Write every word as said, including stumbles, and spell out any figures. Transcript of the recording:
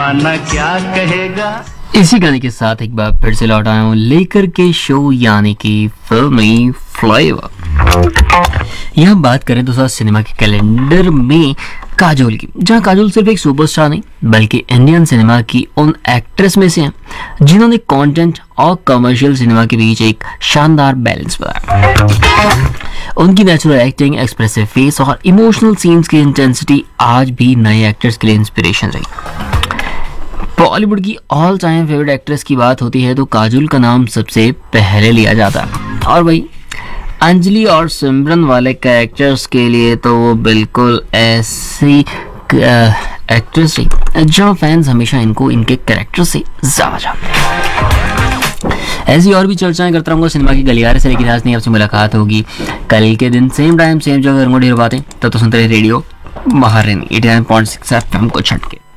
जमाना क्या कहेगा। इसी गाने के साथ एक बार फिर से लौट आया हूँ लेकर के शो यानी कि फिल्मी फ्लेवर। यहाँ बात करें तो साथ सिनेमा के कैलेंडर में काजोल की, जहाँ काजोल सिर्फ एक सुपरस्टार नहीं बल्कि इंडियन सिनेमा की उन एक्ट्रेस में से हैं जिन्होंने कंटेंट और कमर्शियल सिनेमा के बीच एक शानदार बैलेंस बनाया। उनकी नेचुरल एक्टिंग, एक्सप्रेसिव फेस और इमोशनल सीन्स की इंटेंसिटी आज भी नए एक्टर्स के लिए इंस्पिरेशन रही। बॉलीवुड की ऑल टाइम फेवरेट एक्ट्रेस की बात होती है तो काजोल का नाम सबसे पहले लिया जाता है। और भाई अंजलि और सिमरन वाले कैरेक्टर्स के लिए तो वो बिल्कुल ऐसी एक्ट्रेस थी जहाँ फैंस हमेशा इनको इनके कैरेक्टर से ज्यादा जानते हैं। ऐसी और भी चर्चाएं करता रहूँगा सिनेमा की गलियारे से, लेकिन आज नहीं, आपसे मुलाकात होगी कल के दिन सेम टाइम सेम जगह। ढेर बातें तब तो सुनते रहे रेडियो महारानी eighty nine point six F M को छटके।